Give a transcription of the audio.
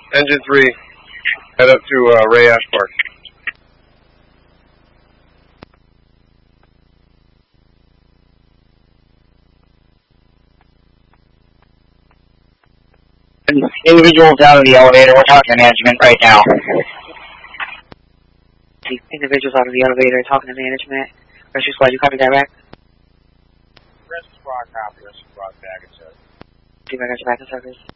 Engine 3, head up to Ray Ash Park. Individuals out of the elevator, we're talking to management right now. Individuals out of the elevator talking to management. Rescue squad, you copy that back? Rescue squad copy, rescue squad back in service. See if I got you back in service.